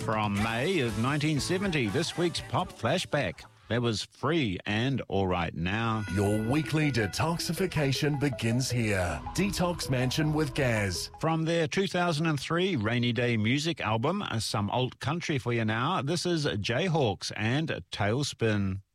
From May of 1970, this week's Pop Flashback. That was Free and All Right Now. Your weekly detoxification begins here. Detox Mansion with Gaz. From their 2003 Rainy Day Music album, some old country for you now. This is Jayhawks and Tailspin.